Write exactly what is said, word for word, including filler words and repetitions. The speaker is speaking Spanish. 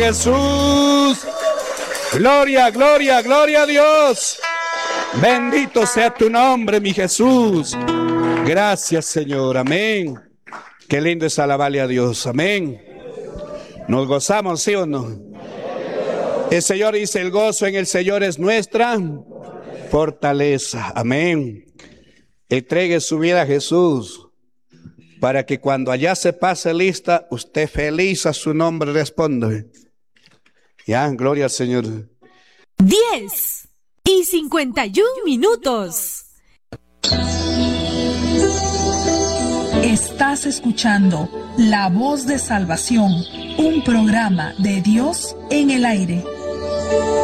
Jesús. Gloria, gloria, gloria a Dios. Bendito sea tu nombre, mi Jesús. Gracias, Señor. Amén. Qué lindo es alabarle a Dios. Amén. Nos gozamos, ¿sí o no? El Señor dice, el gozo en el Señor es nuestra fortaleza. Amén. Entregue su vida a Jesús para que cuando allá se pase lista, usted feliz a su nombre responde. Ya, gloria al Señor. diez y cincuenta y un minutos. Estás escuchando La Voz de Salvación, un programa de Dios en el aire.